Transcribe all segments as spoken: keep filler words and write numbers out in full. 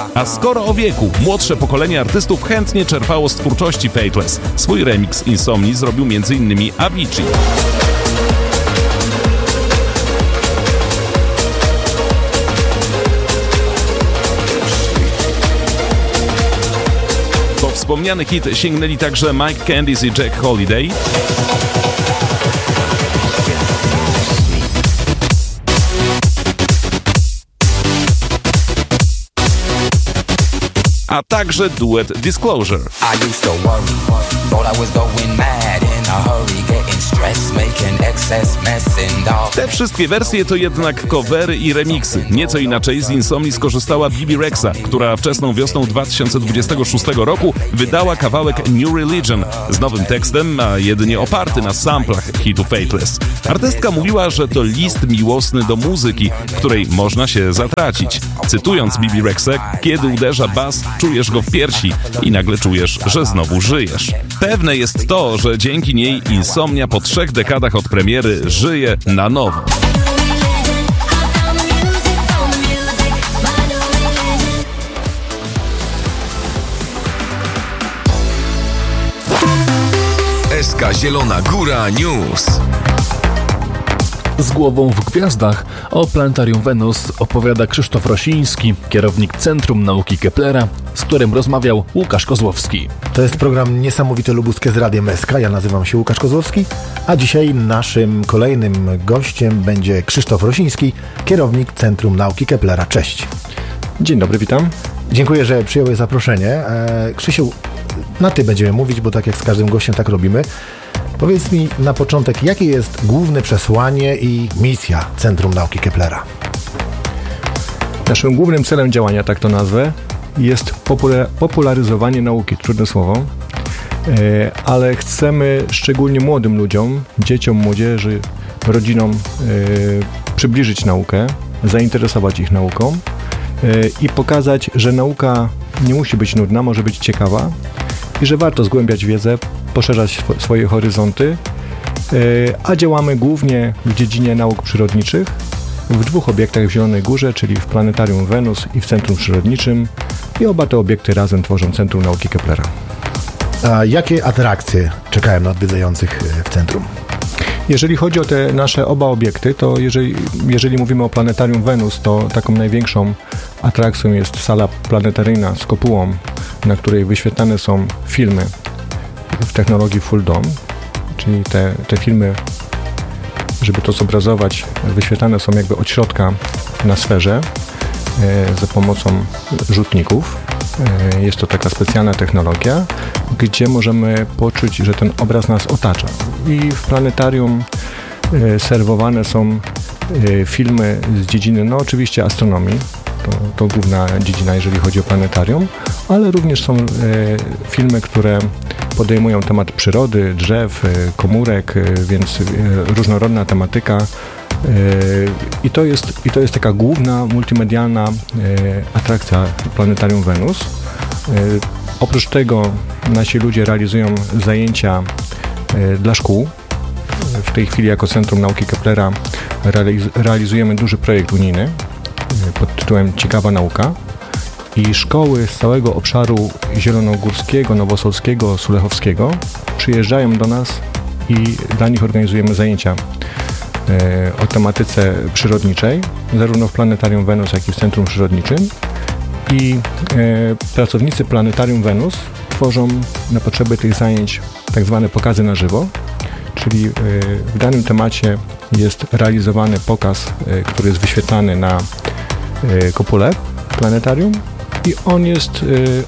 A skoro o wieku, młodsze pokolenie artystów chętnie czerpało z twórczości Faithless. Swój remix Insomni zrobił między innymi Avicii. Po wspomniany hit sięgnęli także Mike Candice i Jack Holiday. A także duet Disclosure. Te wszystkie wersje to jednak covery i remixy. Nieco inaczej z Insomni skorzystała Bebe Rexha, która wczesną wiosną dwa tysiące dwudziestego szóstego roku wydała kawałek New Religion z nowym tekstem, a jedynie oparty na samplach hitu Faithless. Artystka mówiła, że to list miłosny do muzyki, w której można się zatracić. Cytując Bebe Rexhę, kiedy uderza bas, czujesz go w piersi i nagle czujesz, że znowu żyjesz. Pewne jest to, że dzięki niej Insomnia po trzech dekadach od premiery żyje na nowo. S K Zielona Góra News. Z głową w gwiazdach o planetarium Wenus opowiada Krzysztof Rosiński, kierownik Centrum Nauki Keplera, z którym rozmawiał Łukasz Kozłowski. To jest program Niesamowite Lubuskie z Radiem S K. Ja nazywam się Łukasz Kozłowski, a dzisiaj naszym kolejnym gościem będzie Krzysztof Rosiński, kierownik Centrum Nauki Keplera. Cześć. Dzień dobry, witam. Dziękuję, że przyjąłeś zaproszenie. E, Krzysiu, na ty będziemy mówić, bo tak jak z każdym gościem tak robimy. Powiedz mi na początek, jakie jest główne przesłanie i misja Centrum Nauki Keplera? Naszym głównym celem działania, tak to nazwę, jest popularyzowanie nauki, trudne słowo, ale chcemy szczególnie młodym ludziom, dzieciom, młodzieży, rodzinom przybliżyć naukę, zainteresować ich nauką i pokazać, że nauka nie musi być nudna, może być ciekawa i że warto zgłębiać wiedzę, poszerzać swoje horyzonty, a działamy głównie w dziedzinie nauk przyrodniczych w dwóch obiektach w Zielonej Górze, czyli w Planetarium Wenus i w Centrum Przyrodniczym, i oba te obiekty razem tworzą Centrum Nauki Keplera. A jakie atrakcje czekają na odwiedzających w centrum? Jeżeli chodzi o te nasze oba obiekty, to jeżeli, jeżeli mówimy o Planetarium Wenus, to taką największą atrakcją jest sala planetaryjna z kopułą, na której wyświetlane są filmy w technologii Full Dome, czyli te, te filmy, żeby to zobrazować, wyświetlane są jakby od środka na sferze e, za pomocą rzutników. E, jest to taka specjalna technologia, gdzie możemy poczuć, że ten obraz nas otacza. I w planetarium e, serwowane są e, filmy z dziedziny, no oczywiście astronomii, to, to główna dziedzina, jeżeli chodzi o planetarium, ale również są e, filmy, które podejmują temat przyrody, drzew, komórek, więc różnorodna tematyka. I to jest, i to jest taka główna multimedialna atrakcja Planetarium Wenus. Oprócz tego nasi ludzie realizują zajęcia dla szkół. W tej chwili jako Centrum Nauki Keplera realizujemy duży projekt unijny pod tytułem Ciekawa Nauka. I szkoły z całego obszaru zielonogórskiego, nowosolskiego, sulechowskiego przyjeżdżają do nas i dla nich organizujemy zajęcia e, o tematyce przyrodniczej, zarówno w Planetarium Wenus, jak i w Centrum Przyrodniczym. I e, pracownicy Planetarium Wenus tworzą na potrzeby tych zajęć tak zwane pokazy na żywo, czyli e, w danym temacie jest realizowany pokaz, e, który jest wyświetlany na e, kopule planetarium i on jest y,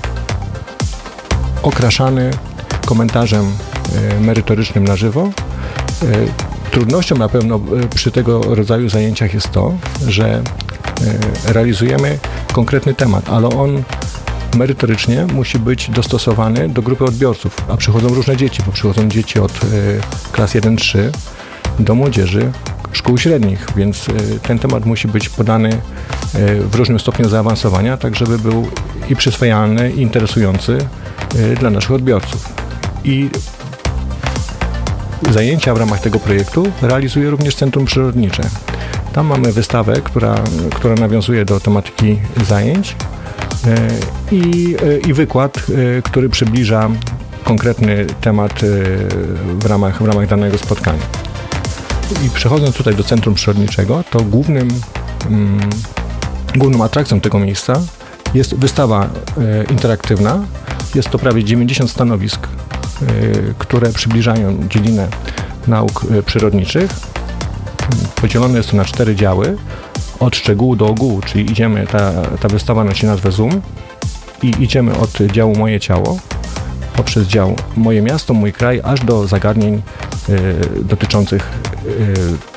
okraszany komentarzem y, merytorycznym na żywo. Y, trudnością na pewno y, przy tego rodzaju zajęciach jest to, że y, realizujemy konkretny temat, ale on merytorycznie musi być dostosowany do grupy odbiorców, a przychodzą różne dzieci, bo przychodzą dzieci od y, klas jeden trzy do młodzieży szkół średnich, więc y, ten temat musi być podany y, w różnym stopniu zaawansowania, tak żeby był i przyswajalny, i interesujący y, dla naszych odbiorców. I zajęcia w ramach tego projektu realizuje również Centrum Przyrodnicze. Tam mamy wystawę, która, która nawiązuje do tematyki zajęć i, i wykład, który przybliża konkretny temat w ramach, w ramach danego spotkania. I przechodząc tutaj do Centrum Przyrodniczego, to głównym, mm, główną atrakcją tego miejsca jest wystawa e, interaktywna. Jest to prawie dziewięćdziesiąt stanowisk, e, które przybliżają dziedzinę nauk e, przyrodniczych. Podzielone jest to na cztery działy, od szczegółu do ogółu, czyli idziemy, ta, ta wystawa nosi nazwę Zoom i idziemy od działu Moje Ciało, poprzez dział Moje Miasto, Mój Kraj, aż do zagadnień y, dotyczących y,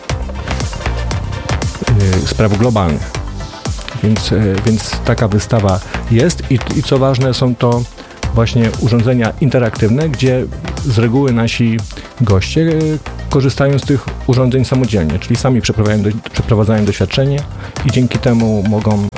y, spraw globalnych. Więc, y, więc taka wystawa jest i, i co ważne, są to właśnie urządzenia interaktywne, gdzie z reguły nasi goście y, korzystają z tych urządzeń samodzielnie, czyli sami przeprowadzają, do, przeprowadzają doświadczenie i dzięki temu mogą y,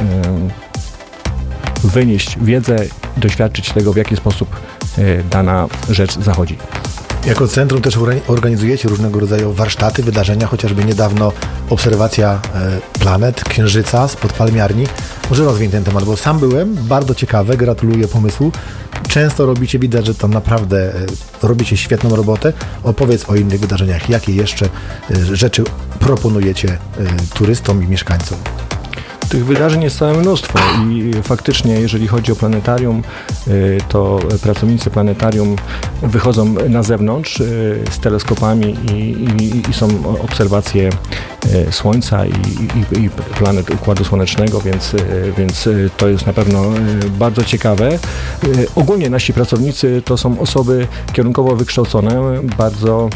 wynieść wiedzę, doświadczyć tego, w jaki sposób dana rzecz zachodzi. Jako centrum też organizujecie różnego rodzaju warsztaty, wydarzenia, chociażby niedawno obserwacja planet, Księżyca spod palmiarni. Może rozwiń ten temat, bo sam byłem, bardzo ciekawe, gratuluję pomysłu. Często robicie, widać, że tam naprawdę robicie świetną robotę. Opowiedz o innych wydarzeniach, jakie jeszcze rzeczy proponujecie turystom i mieszkańcom. Tych wydarzeń jest całe mnóstwo i faktycznie, jeżeli chodzi o planetarium, to pracownicy planetarium wychodzą na zewnątrz z teleskopami i, i, i są obserwacje Słońca i, i, i planet Układu Słonecznego, więc, więc to jest na pewno bardzo ciekawe. Ogólnie nasi pracownicy to są osoby kierunkowo wykształcone, bardzo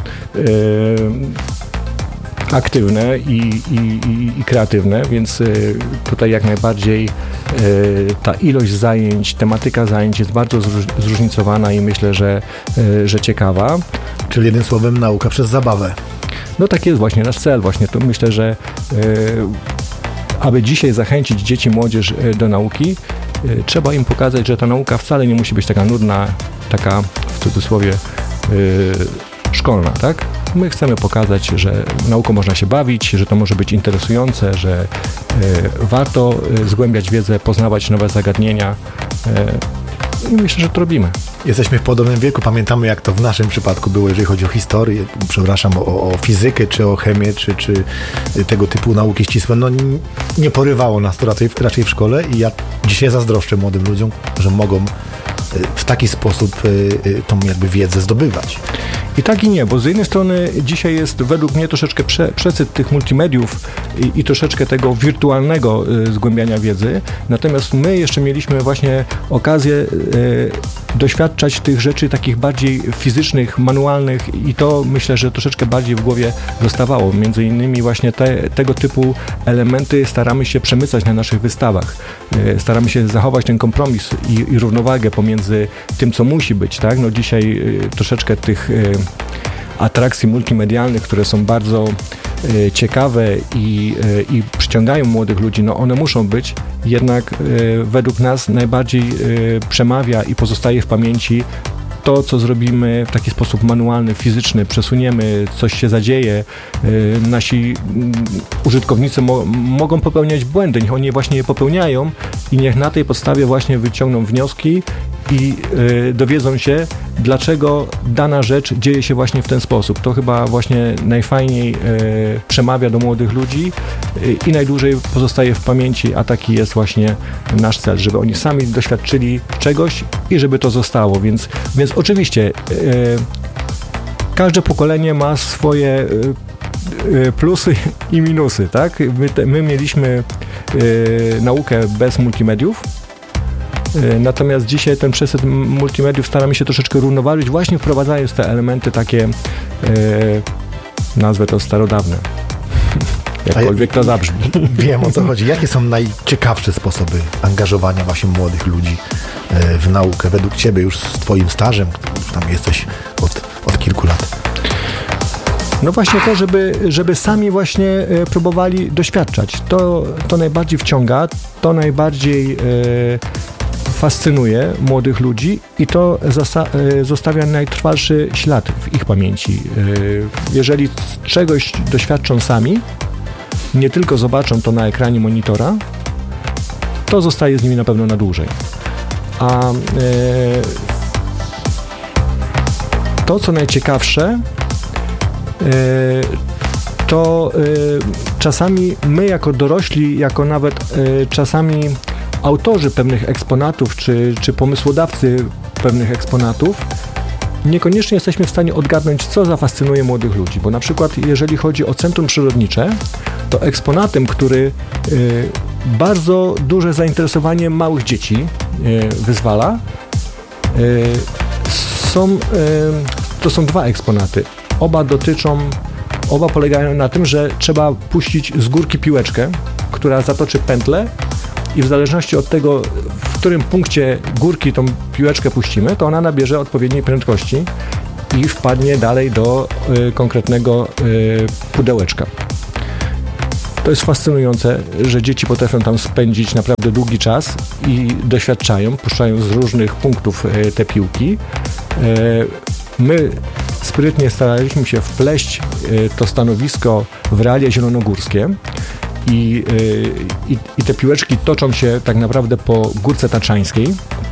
aktywne i, i, i kreatywne, więc y, tutaj jak najbardziej y, ta ilość zajęć, tematyka zajęć jest bardzo zróżnicowana i myślę, że, y, że ciekawa. Czyli jednym słowem nauka przez zabawę. No tak jest właśnie nasz cel. Właśnie to myślę, że y, aby dzisiaj zachęcić dzieci, młodzież y, do nauki, y, trzeba im pokazać, że ta nauka wcale nie musi być taka nudna, taka w cudzysłowie y, szkolna, tak? My chcemy pokazać, że nauką można się bawić, że to może być interesujące, że y, warto y, zgłębiać wiedzę, poznawać nowe zagadnienia y, i myślę, że to robimy. Jesteśmy w podobnym wieku, pamiętamy jak to w naszym przypadku było, jeżeli chodzi o historię, przepraszam, o, o fizykę, czy o chemię, czy, czy tego typu nauki ścisłe. No nie porywało nas to raczej, raczej w szkole i ja dzisiaj zazdroszczę młodym ludziom, że mogą w taki sposób tą jakby wiedzę zdobywać. I tak i nie, bo z jednej strony dzisiaj jest według mnie troszeczkę prze, przesyt tych multimediów i, i troszeczkę tego wirtualnego y, zgłębiania wiedzy, natomiast my jeszcze mieliśmy właśnie okazję y, doświadczać tych rzeczy takich bardziej fizycznych, manualnych i to myślę, że troszeczkę bardziej w głowie zostawało. Między innymi właśnie te, tego typu elementy staramy się przemycać na naszych wystawach. Y, staramy się zachować ten kompromis i, i równowagę pomiędzy tym, co musi być, tak? No dzisiaj y, troszeczkę tych y, atrakcji multimedialnych, które są bardzo y, ciekawe i, y, i przyciągają młodych ludzi, no one muszą być, jednak y, według nas najbardziej y, przemawia i pozostaje w pamięci to, co zrobimy w taki sposób manualny, fizyczny, przesuniemy, coś się zadzieje, y, nasi y, użytkownicy mo- mogą popełniać błędy, niech oni właśnie je popełniają i niech na tej podstawie właśnie wyciągną wnioski i y, dowiedzą się, dlaczego dana rzecz dzieje się właśnie w ten sposób. To chyba właśnie najfajniej y, przemawia do młodych ludzi y, i najdłużej pozostaje w pamięci, a taki jest właśnie nasz cel, żeby oni sami doświadczyli czegoś i żeby to zostało. Więc, więc oczywiście y, każde pokolenie ma swoje y, y, plusy i minusy, tak? My, te, my mieliśmy y, naukę bez multimediów. Natomiast dzisiaj ten przesyt multimediów staramy się troszeczkę równoważyć, właśnie wprowadzając te elementy takie, e, nazwę to starodawne, jakkolwiek to zabrzmi. Wiem, o co chodzi. Jakie są najciekawsze sposoby angażowania właśnie młodych ludzi w naukę według Ciebie już z Twoim stażem, już tam jesteś od, od kilku lat? No właśnie to, żeby, żeby sami właśnie e, próbowali doświadczać. To, to najbardziej wciąga, to najbardziej e, fascynuje młodych ludzi i to zasa- zostawia najtrwalszy ślad w ich pamięci. Jeżeli czegoś doświadczą sami, nie tylko zobaczą to na ekranie monitora, to zostaje z nimi na pewno na dłużej. A e, to, co najciekawsze, e, to e, czasami my jako dorośli, jako nawet e, czasami autorzy pewnych eksponatów, czy, czy pomysłodawcy pewnych eksponatów, niekoniecznie jesteśmy w stanie odgadnąć, co zafascynuje młodych ludzi, bo na przykład jeżeli chodzi o Centrum Przyrodnicze, to eksponatem, który y, bardzo duże zainteresowanie małych dzieci y, wyzwala, y, są, y, to są dwa eksponaty. Oba dotyczą, oba polegają na tym, że trzeba puścić z górki piłeczkę, która zatoczy pętlę i w zależności od tego, w którym punkcie górki tą piłeczkę puścimy, to ona nabierze odpowiedniej prędkości i wpadnie dalej do y, konkretnego y, pudełeczka. To jest fascynujące, że dzieci potrafią tam spędzić naprawdę długi czas i doświadczają, puszczają z różnych punktów y, te piłki. Y, my sprytnie staraliśmy się wpleść y, to stanowisko w realia zielonogórskie. I, i, I te piłeczki toczą się tak naprawdę po Górce Tatrzańskiej.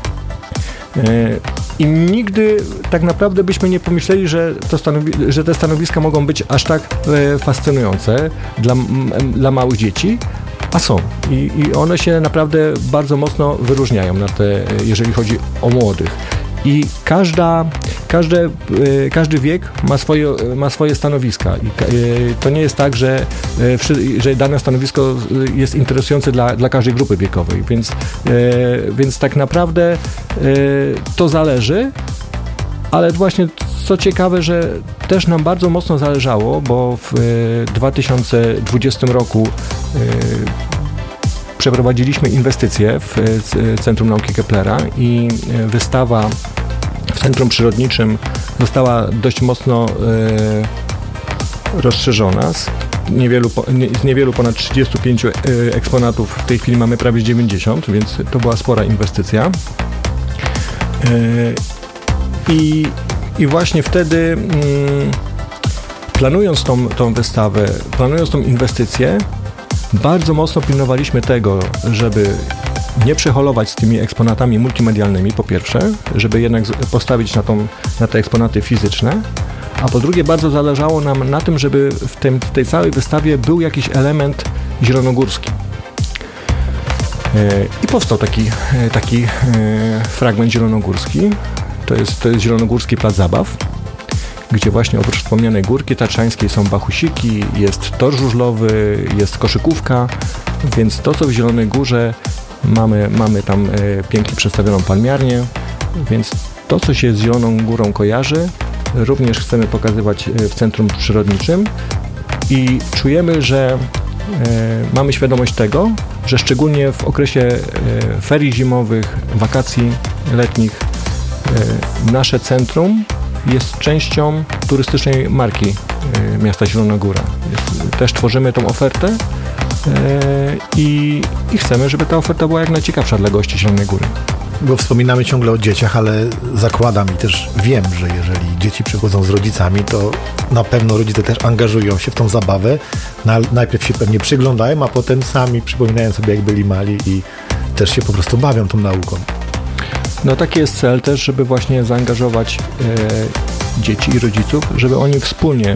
I nigdy tak naprawdę byśmy nie pomyśleli, że, to stanowi- że te stanowiska mogą być aż tak fascynujące dla, dla małych dzieci, a są. I, I one się naprawdę bardzo mocno wyróżniają, na te, jeżeli chodzi o młodych. I każda, każde, każdy wiek ma swoje, ma swoje stanowiska. I to nie jest tak, że, że dane stanowisko jest interesujące dla, dla każdej grupy wiekowej, więc, więc tak naprawdę to zależy, ale właśnie co ciekawe, że też nam bardzo mocno zależało, bo w dwa tysiące dwudziestym roku przeprowadziliśmy inwestycje w Centrum Nauki Keplera i wystawa w Centrum Przyrodniczym została dość mocno e, rozszerzona. Z niewielu, z niewielu ponad trzydziestu pięciu eksponatów w tej chwili mamy prawie dziewięćdziesiąt, więc to była spora inwestycja. E, i, I właśnie wtedy mm, planując tą, tą wystawę, planując tą inwestycję, bardzo mocno pilnowaliśmy tego, żeby nie przeholować z tymi eksponatami multimedialnymi, po pierwsze, żeby jednak postawić na, tą, na te eksponaty fizyczne, a po drugie bardzo zależało nam na tym, żeby w, tym, w tej całej wystawie był jakiś element zielonogórski. I powstał taki, taki fragment zielonogórski, to jest, to jest Zielonogórski Plac Zabaw, gdzie właśnie oprócz wspomnianej Górki Tatrzańskiej są bachusiki, jest tor żużlowy, jest koszykówka, więc to, co w Zielonej Górze mamy, mamy tam e, pięknie przedstawioną palmiarnię, więc to, co się z Zieloną Górą kojarzy, również chcemy pokazywać w Centrum Przyrodniczym i czujemy, że e, mamy świadomość tego, że szczególnie w okresie e, ferii zimowych, wakacji letnich e, nasze centrum jest częścią turystycznej marki e, miasta Zielona Góra. Jest, też tworzymy tą ofertę e, i, i chcemy, żeby ta oferta była jak najciekawsza dla gości Zielonej Góry. Bo wspominamy ciągle o dzieciach, ale zakładam i też wiem, że jeżeli dzieci przychodzą z rodzicami, to na pewno rodzice też angażują się w tą zabawę. Najpierw się pewnie przyglądają, a potem sami przypominają sobie, jak byli mali i też się po prostu bawią tą nauką. No taki jest cel też, żeby właśnie zaangażować e, dzieci i rodziców, żeby oni wspólnie e,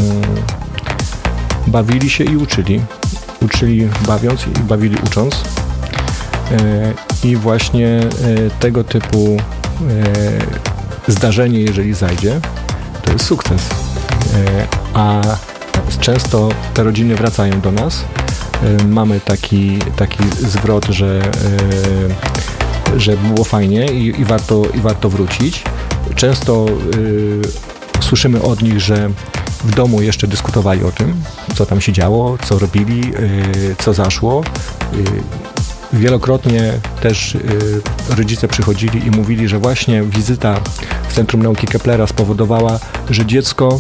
bawili się i uczyli. Uczyli bawiąc i bawili ucząc. E, I właśnie e, tego typu e, zdarzenie, jeżeli zajdzie, to jest sukces. E, a często te rodziny wracają do nas. E, mamy taki, taki zwrot, że e, że było fajnie i, i, warto, i warto wrócić. Często y, słyszymy od nich, że w domu jeszcze dyskutowali o tym, co tam się działo, co robili, y, co zaszło. Y, wielokrotnie też y, rodzice przychodzili i mówili, że właśnie wizyta w Centrum Nauki Keplera spowodowała, że dziecko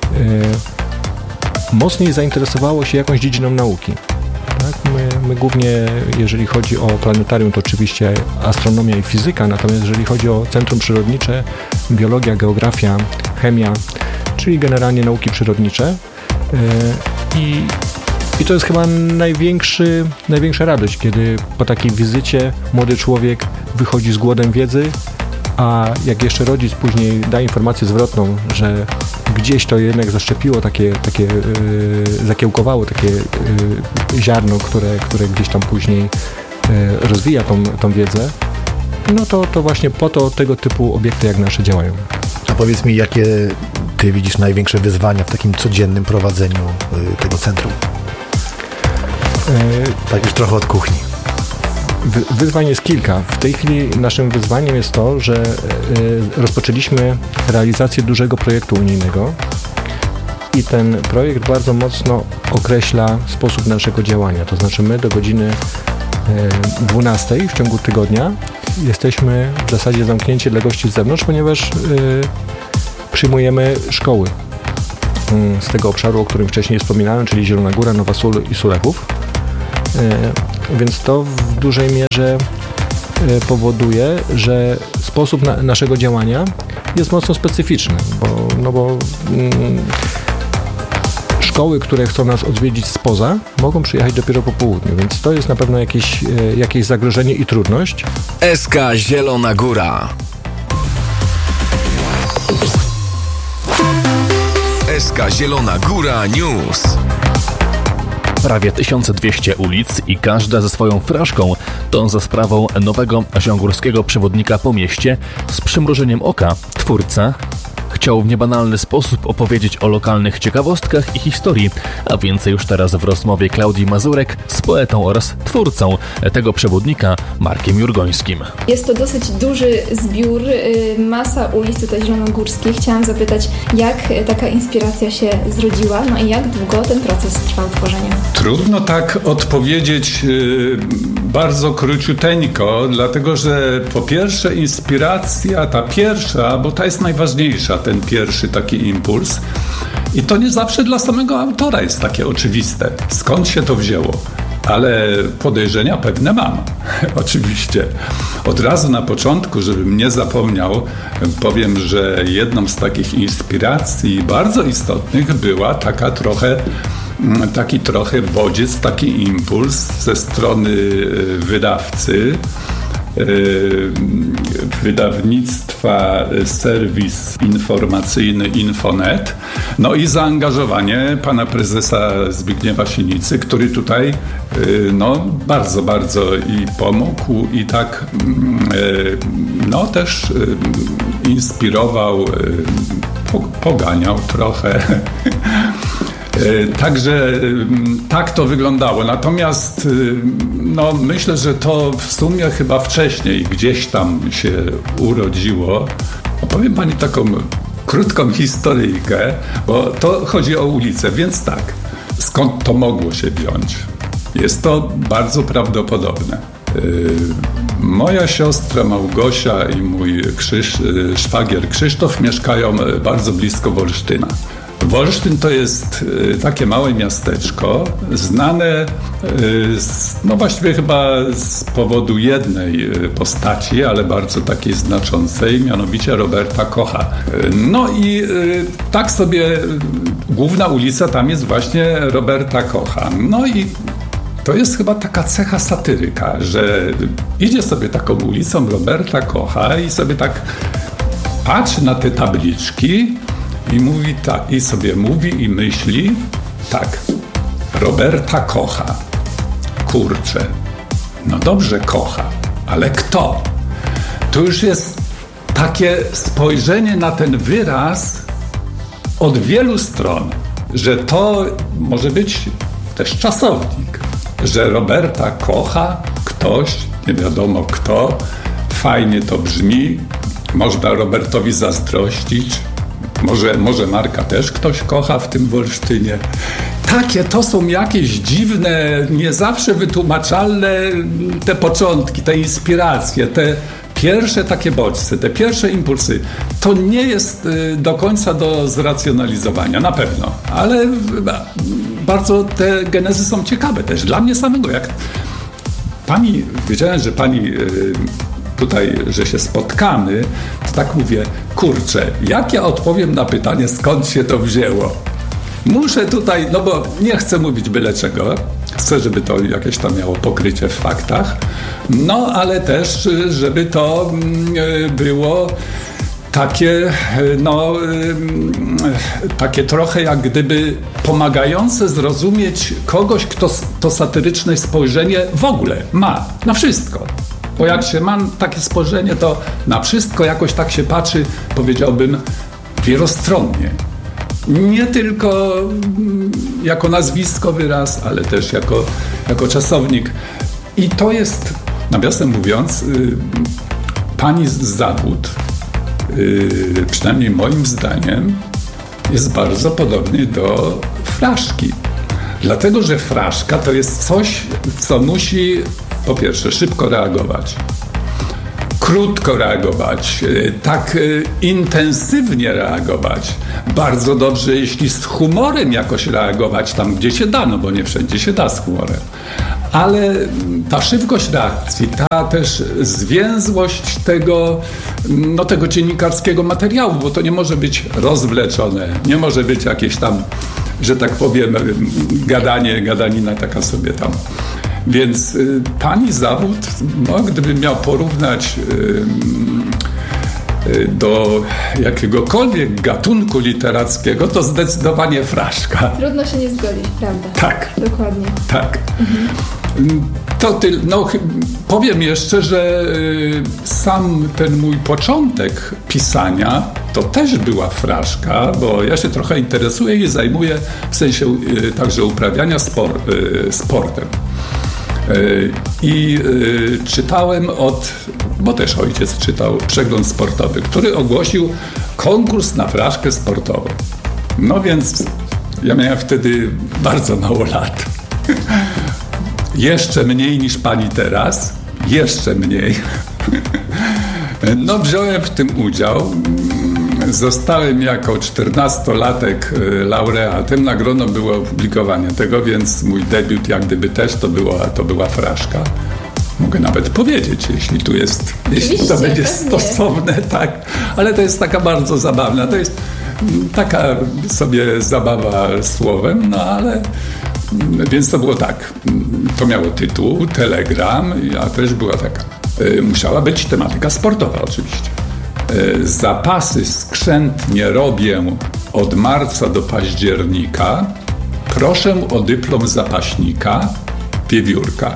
y, mocniej zainteresowało się jakąś dziedziną nauki. Tak, my, my głównie, jeżeli chodzi o planetarium, to oczywiście astronomia i fizyka, natomiast jeżeli chodzi o Centrum Przyrodnicze, biologia, geografia, chemia, czyli generalnie nauki przyrodnicze. Yy, I I to jest chyba największy, największa radość, kiedy po takiej wizycie młody człowiek wychodzi z głodem wiedzy, a jak jeszcze rodzic później da informację zwrotną, że gdzieś to jednak zaszczepiło, takie, takie yy, zakiełkowało takie yy, ziarno, które, które gdzieś tam później yy, rozwija tą, tą wiedzę, no to, to właśnie po to tego typu obiekty jak nasze działają. A powiedz mi, jakie ty widzisz największe wyzwania w takim codziennym prowadzeniu yy, tego centrum? Yy, tak już trochę od kuchni. Wy, wyzwań jest kilka. W tej chwili naszym wyzwaniem jest to, że yy, rozpoczęliśmy realizację dużego projektu unijnego i ten projekt bardzo mocno określa sposób naszego działania. To znaczy my do godziny yy, dwunastej w ciągu tygodnia jesteśmy w zasadzie zamknięci dla gości z zewnątrz, ponieważ yy, przyjmujemy szkoły yy, z tego obszaru, o którym wcześniej wspominałem, czyli Zielona Góra, Nowa Sól i Sulechów. Yy, więc to w dużej mierze yy, powoduje, że sposób na, naszego działania jest mocno specyficzny, bo, no bo yy, szkoły, które chcą nas odwiedzić spoza, mogą przyjechać dopiero po południu, więc to jest na pewno jakieś, yy, jakieś zagrożenie i trudność. S K Zielona Góra. S K Zielona Góra News. Prawie tysiąc dwieście ulic i każda ze swoją fraszką to za sprawą nowego ziągórskiego przewodnika po mieście z przymrużeniem oka twórca chciał w niebanalny sposób opowiedzieć o lokalnych ciekawostkach i historii, a więcej już teraz w rozmowie Klaudii Mazurek z poetą oraz twórcą tego przewodnika Markiem Jurgońskim. Jest to dosyć duży zbiór, masa ulic tutaj zielonogórskich. Chciałam zapytać, jak taka inspiracja się zrodziła, no i jak długo ten proces trwał tworzenia? Trudno tak odpowiedzieć bardzo króciuteńko, dlatego że po pierwsze inspiracja, ta pierwsza, bo ta jest najważniejsza, ten pierwszy taki impuls. I to nie zawsze dla samego autora jest takie oczywiste, skąd się to wzięło. Ale podejrzenia pewne mam, oczywiście. Od razu na początku, żebym nie zapomniał, powiem, że jedną z takich inspiracji bardzo istotnych była taka trochę, taki trochę bodziec, taki impuls ze strony wydawcy, wydawnictwa serwis informacyjny Infonet, no i zaangażowanie pana prezesa Zbigniewa Sinicy, który tutaj no, bardzo, bardzo i pomógł i tak no też inspirował, poganiał trochę. Także tak to wyglądało. Natomiast no, myślę, że to w sumie chyba wcześniej gdzieś tam się urodziło. Opowiem pani taką krótką historyjkę, bo to chodzi o ulicę, więc tak. Skąd to mogło się wziąć? Jest to bardzo prawdopodobne. Moja siostra Małgosia i mój Krzysz, szwagier Krzysztof mieszkają bardzo blisko Wolsztyna. Wolsztyn to jest takie małe miasteczko, znane z, no właściwie chyba z powodu jednej postaci, ale bardzo takiej znaczącej, mianowicie Roberta Kocha. No i tak sobie główna ulica tam jest właśnie Roberta Kocha. No i to jest chyba taka cecha satyryka, że idzie sobie taką ulicą Roberta Kocha i sobie tak patrzy na te tabliczki i mówi tak, i sobie mówi i myśli tak, Roberta Kocha, kurczę, no dobrze kocha, ale kto? To już jest takie spojrzenie na ten wyraz od wielu stron, że to może być też czasownik, że Roberta kocha ktoś, nie wiadomo kto, fajnie to brzmi, można Robertowi zazdrościć, może, może Marka też ktoś kocha w tym Wolsztynie. Takie to są jakieś dziwne, nie zawsze wytłumaczalne te początki, te inspiracje, te pierwsze takie bodźce, te pierwsze impulsy. To nie jest do końca do zracjonalizowania, na pewno, ale bardzo te genezy są ciekawe też dla mnie samego. Jak pani, wiedziałem, że pani tutaj, że się spotkamy, to tak mówię, kurczę, jak ja odpowiem na pytanie, skąd się to wzięło? Muszę tutaj, no bo nie chcę mówić byle czego, chcę, żeby to jakieś tam miało pokrycie w faktach, no ale też, żeby to było takie, no, takie trochę jak gdyby pomagające zrozumieć kogoś, kto to satyryczne spojrzenie w ogóle ma na wszystko. Bo jak się ma takie spojrzenie, to na wszystko jakoś tak się patrzy, powiedziałbym, wielostronnie. Nie tylko jako nazwisko wyraz, ale też jako, jako czasownik. I to jest, nawiasem mówiąc, pani zawód, przynajmniej moim zdaniem, jest bardzo podobny do fraszki. Dlatego, że fraszka to jest coś, co musi po pierwsze szybko reagować, krótko reagować, tak intensywnie reagować, bardzo dobrze, jeśli z humorem jakoś reagować tam, gdzie się da, no bo nie wszędzie się da z humorem. Ale ta szybkość reakcji, ta też zwięzłość tego, no, tego dziennikarskiego materiału, bo to nie może być rozwleczone, nie może być jakieś tam, że tak powiem, gadanie, gadanina taka sobie tam. Więc y, pani zawód, no, gdybym miał porównać y, y, do jakiegokolwiek gatunku literackiego, to zdecydowanie fraszka. Trudno się nie zgodzić, prawda? Tak. Dokładnie. Tak. Mhm. To ty, no, powiem jeszcze, że y, sam ten mój początek pisania to też była fraszka, bo ja się trochę interesuję i zajmuję w sensie y, także uprawiania spor, y, sportem. I y, czytałem od, bo też ojciec czytał przegląd sportowy, który ogłosił konkurs na fraszkę sportową. No więc ja miałem wtedy bardzo mało lat. Jeszcze mniej niż pani teraz. Jeszcze mniej. No wziąłem w tym udział. Zostałem jako czternastolatek laureatem. Nagrodą było opublikowanie tego, więc mój debiut jak gdyby też to była, to była fraszka. Mogę nawet powiedzieć, jeśli tu jest, jeśli to będzie pewnie stosowne, tak. Ale to jest taka bardzo zabawna. To jest taka sobie zabawa słowem, no ale więc to było tak. To miało tytuł, telegram, a też była taka. Musiała być tematyka sportowa oczywiście. Zapasy skrzętnie robię od marca do października. Proszę o dyplom zapaśnika, wiewiórka.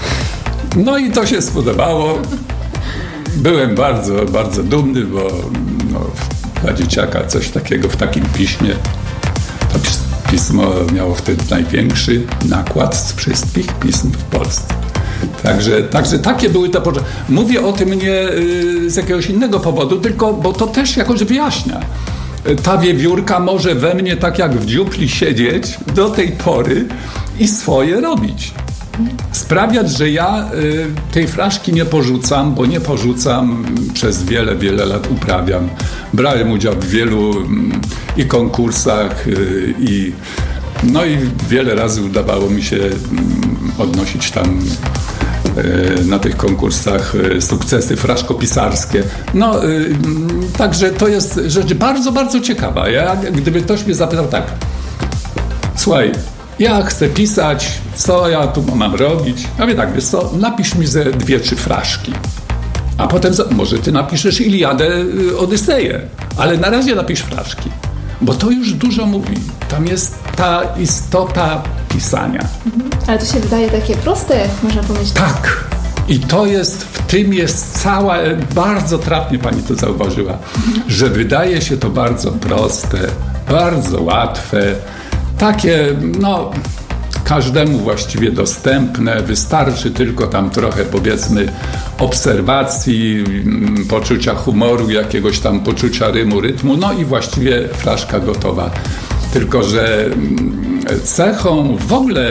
No i to się spodobało. Byłem bardzo, bardzo dumny, bo no, dla dzieciaka coś takiego w takim piśmie. To pismo miało wtedy największy nakład z wszystkich pism w Polsce. Także, także takie były te początki. Mówię o tym nie y, z jakiegoś innego powodu, tylko bo to też jakoś wyjaśnia. Ta wiewiórka może we mnie tak jak w dziupli siedzieć do tej pory i swoje robić. Sprawiać, że ja y, tej fraszki nie porzucam, bo nie porzucam, przez wiele, wiele lat uprawiam. Brałem udział w wielu y, i konkursach y, i no i wiele razy udawało mi się y, odnosić tam y, na tych konkursach y, sukcesy fraszkopisarskie. No y, także to jest rzecz bardzo, bardzo ciekawa. Ja, gdyby ktoś mnie zapytał tak, słuchaj, ja chcę pisać, co ja tu mam robić? Ja mówię tak, wiesz co, napisz mi ze dwie, trzy fraszki. A potem, może ty napiszesz Iliadę, Odyseję, ale na razie napisz fraszki. Bo to już dużo mówi. Tam jest ta istota pisania. Mhm. Ale to się wydaje takie proste, można powiedzieć. Tak. I to jest, w tym jest cała, bardzo trafnie pani to zauważyła, mhm. że wydaje się to bardzo proste, bardzo łatwe, takie, no, każdemu właściwie dostępne, wystarczy tylko tam trochę, powiedzmy, obserwacji, poczucia humoru, jakiegoś tam poczucia rymu, rytmu, no i właściwie fraszka gotowa. Tylko że cechą w ogóle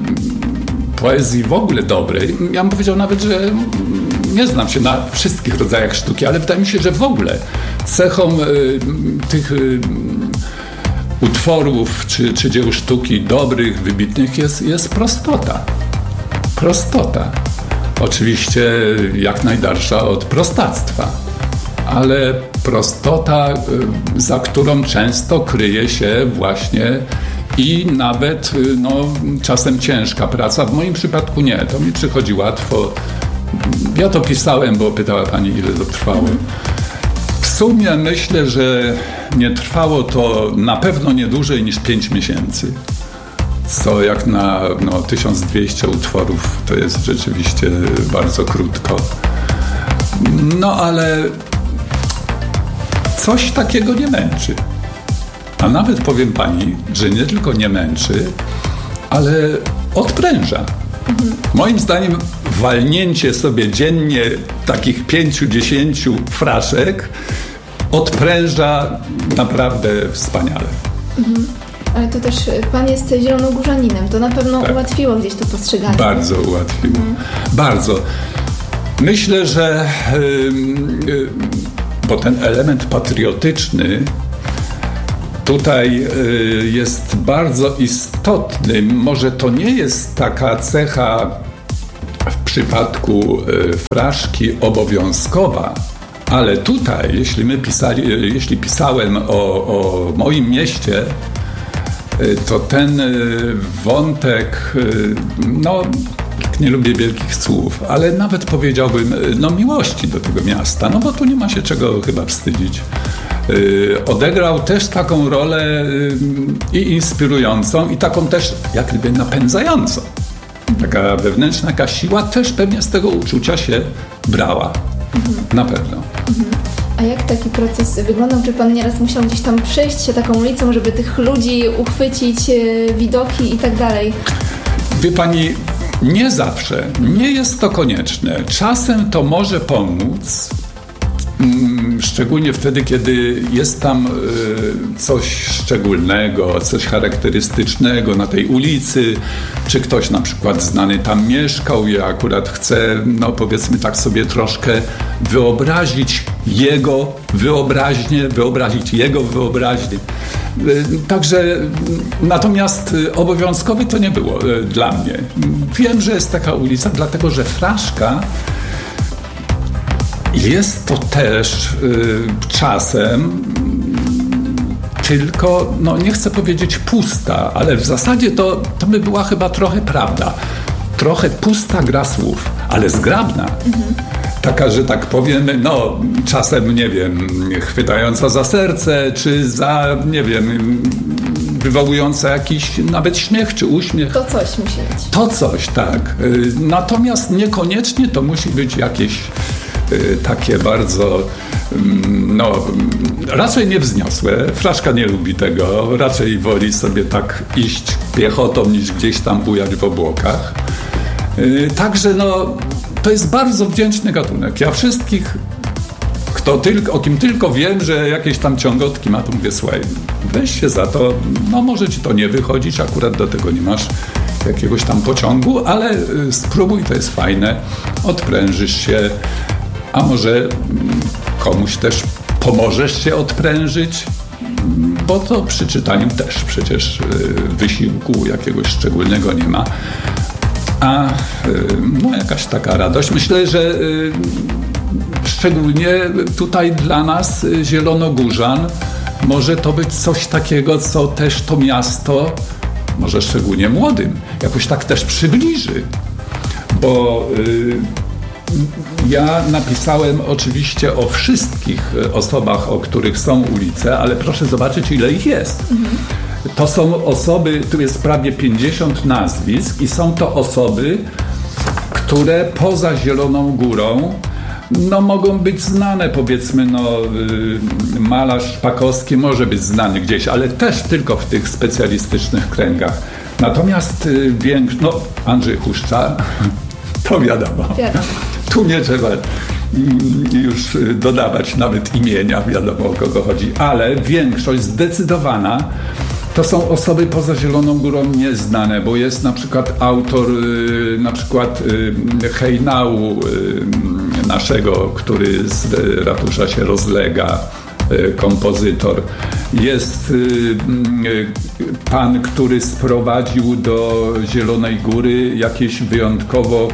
poezji w ogóle dobrej, ja bym powiedział nawet, że nie znam się na wszystkich rodzajach sztuki, ale wydaje mi się, że w ogóle cechą y, tych y, utworów czy, czy dzieł sztuki dobrych, wybitnych jest, jest prostota. Prostota. Oczywiście jak najdalsza od prostactwa, ale prostota, za którą często kryje się właśnie i nawet no, czasem ciężka praca. W moim przypadku nie, to mi przychodzi łatwo. Ja to pisałem, bo pytała pani, ile to trwało. W sumie myślę, że nie trwało to na pewno nie dłużej niż pięć miesięcy. Co jak na no, tysiąc dwieście utworów to jest rzeczywiście bardzo krótko. No ale coś takiego nie męczy. A nawet powiem pani, że nie tylko nie męczy, ale odpręża. Mhm. Moim zdaniem walnięcie sobie dziennie takich pięciu, dziesięciu fraszek odpręża naprawdę wspaniale. Mhm. Ale to też pan jest zielonogórzaninem, to na pewno tak. ułatwiło gdzieś to postrzeganie. Bardzo ułatwiło. Mhm. Bardzo. Myślę, że yy, yy, bo ten element patriotyczny tutaj yy, jest bardzo istotny. Może to nie jest taka cecha w przypadku yy, fraszki obowiązkowa, ale tutaj, jeśli my pisali, jeśli pisałem o, o moim mieście, to ten wątek, no nie lubię wielkich słów, ale nawet powiedziałbym, no miłości do tego miasta, no bo tu nie ma się czego chyba wstydzić. Odegrał też taką rolę i inspirującą, i taką też jak gdyby napędzającą. Taka wewnętrzna jakaś siła też pewnie z tego uczucia się brała. Mhm. Na pewno. Mhm. A jak taki proces wyglądał? Czy pan nieraz musiał gdzieś tam przejść się taką ulicą, żeby tych ludzi uchwycić, widoki i tak dalej? Wie pani, nie zawsze. Nie jest to konieczne. Czasem to może pomóc, szczególnie wtedy, kiedy jest tam coś szczególnego, coś charakterystycznego na tej ulicy, czy ktoś na przykład znany tam mieszkał i akurat chce, no powiedzmy tak sobie troszkę wyobrazić jego wyobraźnię, wyobrazić jego wyobraźnię. Także natomiast obowiązkowe to nie było dla mnie. Wiem, że jest taka ulica, dlatego że fraszka jest to też y, czasem tylko, no nie chcę powiedzieć pusta, ale w zasadzie to, to by była chyba trochę prawda. Trochę pusta gra słów, ale zgrabna. Mhm. Taka, że tak powiem, no czasem, nie wiem, chwytająca za serce, czy za, nie wiem, wywołująca jakiś nawet śmiech, czy uśmiech. To coś musi być. To coś, tak. Y, natomiast niekoniecznie to musi być jakieś takie bardzo, no, raczej niewzniosłe. Fraszka nie lubi tego, raczej woli sobie tak iść piechotą, niż gdzieś tam bujać w obłokach. Także, no, to jest bardzo wdzięczny gatunek. Ja wszystkich, kto tylko, o kim tylko wiem, że jakieś tam ciągotki ma, to mówię, słuchaj, weź się za to, no może ci to nie wychodzić, akurat do tego nie masz jakiegoś tam pociągu, ale spróbuj, to jest fajne, odprężysz się, a może komuś też pomożesz się odprężyć, bo to przy czytaniu też przecież wysiłku jakiegoś szczególnego nie ma. A no jakaś taka radość. Myślę, że szczególnie tutaj dla nas, zielonogórzan, może to być coś takiego, co też to miasto, może szczególnie młodym, jakoś tak też przybliży. Bo ja napisałem oczywiście o wszystkich osobach, o których są ulice, ale proszę zobaczyć, ile ich jest. Mhm. To są osoby, tu jest prawie pięćdziesiąt nazwisk i są to osoby, które poza Zieloną Górą no, mogą być znane, powiedzmy, no, malarz Szpakowski może być znany gdzieś, ale też tylko w tych specjalistycznych kręgach. Natomiast większość, no Andrzej Huszcza, to wiadomo. wiadomo. Tu nie trzeba już dodawać nawet imienia, wiadomo o kogo chodzi, ale większość zdecydowana to są osoby poza Zieloną Górą nieznane, bo jest na przykład autor na przykład hejnału naszego, który z ratusza się rozlega, kompozytor. Jest pan, który sprowadził do Zielonej Góry jakieś wyjątkowo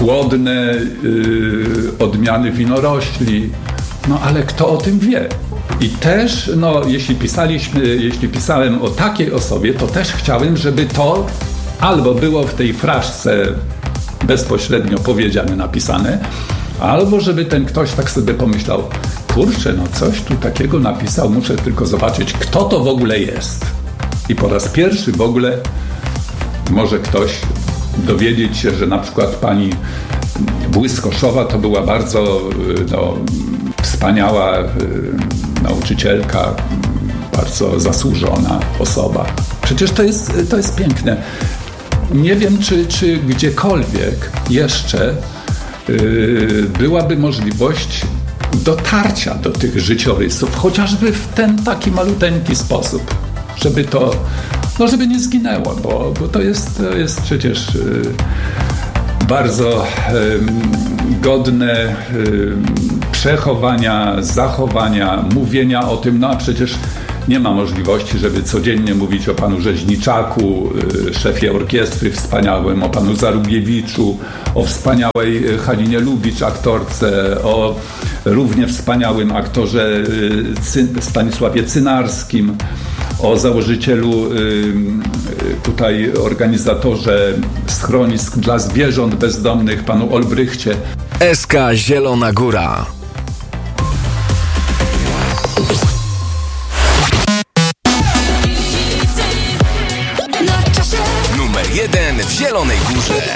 płodne odmiany winorośli. No ale kto o tym wie? I też, no, jeśli pisaliśmy, jeśli pisałem o takiej osobie, to też chciałem, żeby to albo było w tej fraszce bezpośrednio powiedziane, napisane, albo żeby ten ktoś tak sobie pomyślał, kurczę, no coś tu takiego napisał, muszę tylko zobaczyć, kto to w ogóle jest. I po raz pierwszy w ogóle może ktoś dowiedzieć się, że na przykład pani Błyskoszowa to była bardzo no, wspaniała nauczycielka, bardzo zasłużona osoba. Przecież to jest, to jest piękne. Nie wiem, czy, czy gdziekolwiek jeszcze yy, byłaby możliwość dotarcia do tych życiorysów, chociażby w ten taki maluteńki sposób, żeby to, no żeby nie zginęło, bo, bo to jest, to jest przecież yy, bardzo yy, godne yy, przechowania, zachowania, mówienia o tym, no a przecież nie ma możliwości, żeby codziennie mówić o panu Rzeźniczaku, szefie orkiestry wspaniałym, o panu Zarubiewiczu, o wspaniałej Halinie Lubicz, aktorce, o równie wspaniałym aktorze Stanisławie Cynarskim, o założycielu, tutaj organizatorze schronisk dla zwierząt bezdomnych, panu Olbrychcie. S K Zielona Góra. Numer jeden w Zielonej Górze.